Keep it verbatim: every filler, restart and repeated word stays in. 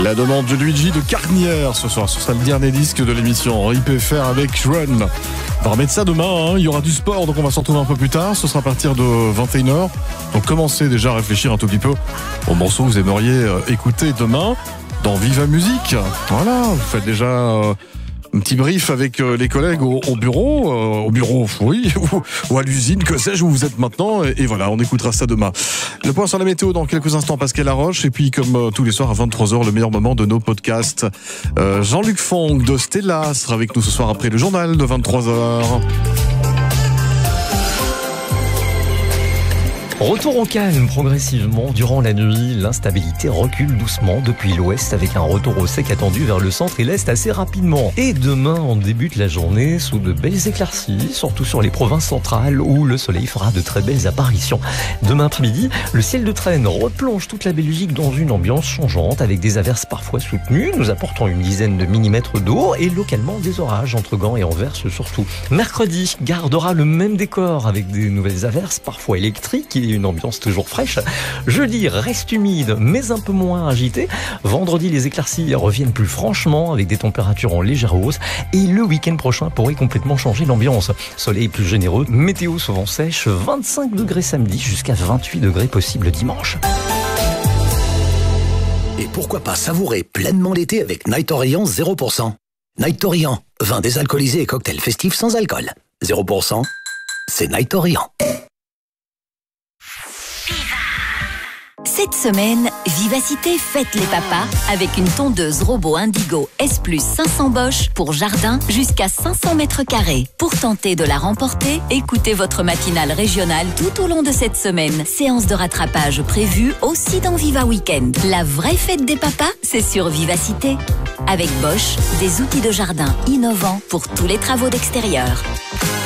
La demande de Luigi de Carnière ce soir. Ce sera le dernier disque de l'émission I P F R avec Run. On va remettre ça demain, hein. Il y aura du sport, donc on va s'en retrouver un peu plus tard. Ce sera à partir de vingt et une heures. Donc commencez déjà à réfléchir un tout petit peu aux morceaux que vous aimeriez écouter demain dans Viva Musique. Voilà, vous faites déjà euh, un petit brief avec euh, les collègues au, au bureau, euh, au bureau, oui, ou, ou à l'usine, que sais-je, où vous êtes maintenant. Et, et voilà, on écoutera ça demain. Le point sur la météo dans quelques instants, Pascal Laroche. Et puis, comme euh, tous les soirs à vingt-trois heures, le meilleur moment de nos podcasts. Euh, Jean-Luc Fong de Stella sera avec nous ce soir après le journal de vingt-trois heures. Retour au calme progressivement durant la nuit. L'instabilité recule doucement depuis l'ouest avec un retour au sec attendu vers le centre et l'est assez rapidement. Et demain, on débute la journée sous de belles éclaircies, surtout sur les provinces centrales où le soleil fera de très belles apparitions. Demain après-midi, le ciel de traîne replonge toute la Belgique dans une ambiance changeante avec des averses parfois soutenues, nous apportant une dizaine de millimètres d'eau et localement des orages entre Gand et Anvers surtout. Mercredi gardera le même décor avec des nouvelles averses parfois électriques et une ambiance toujours fraîche. Jeudi reste humide mais un peu moins agité. Vendredi, les éclaircies reviennent plus franchement avec des températures en légère hausse et le week-end prochain pourrait complètement changer l'ambiance. Soleil plus généreux, météo souvent sèche, vingt-cinq degrés samedi jusqu'à vingt-huit degrés possible dimanche. Et pourquoi pas savourer pleinement l'été avec Night Orient zéro pour cent. Night Orient, vin désalcoolisé et cocktail festif sans alcool. zéro pour cent, c'est Night Orient. Cette semaine, Vivacité fête les papas avec une tondeuse robot Indigo S plus cinq cents Bosch pour jardin jusqu'à cinq cents mètres carrés. Pour tenter de la remporter, écoutez votre matinale régionale tout au long de cette semaine. Séance de rattrapage prévue aussi dans Viva Weekend. La vraie fête des papas, c'est sur Vivacité. Avec Bosch, des outils de jardin innovants pour tous les travaux d'extérieur.